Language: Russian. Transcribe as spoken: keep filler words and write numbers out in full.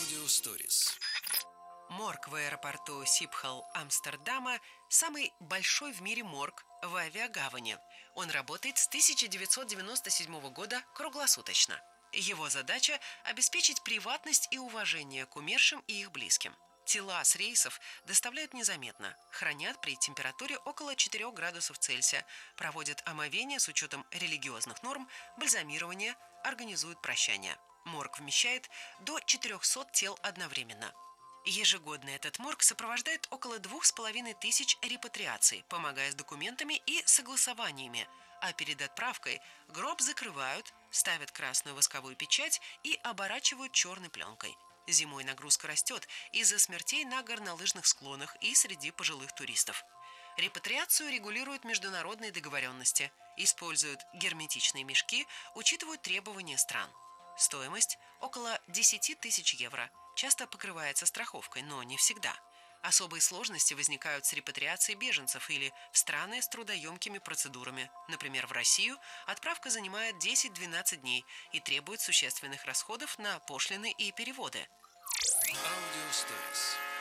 Аудиосторис. Морг в аэропорту Сипхол Амстердама – самый большой в мире морг в авиагавани. Он работает с тысяча девятьсот девяносто седьмого года круглосуточно. Его задача – обеспечить приватность и уважение к умершим и их близким. Тела с рейсов доставляют незаметно, хранят при температуре около четырёх градусов Цельсия, проводят омовение с учетом религиозных норм, бальзамирование, организуют прощание. Морг вмещает до четырехсот тел одновременно. Ежегодно этот морг сопровождает около двух с половиной тысяч репатриаций, помогая с документами и согласованиями, а перед отправкой гроб закрывают, ставят красную восковую печать и оборачивают черной пленкой. Зимой нагрузка растет из-за смертей на горнолыжных склонах и среди пожилых туристов. Репатриацию регулируют международные договоренности, используют герметичные мешки, учитывают требования стран. Стоимость – около десять тысяч евро. Часто покрывается страховкой, но не всегда. Особые сложности возникают с репатриацией беженцев или в страны с трудоемкими процедурами. Например, в Россию отправка занимает десять-двенадцать дней и требует существенных расходов на пошлины и переводы. Аудиосторис.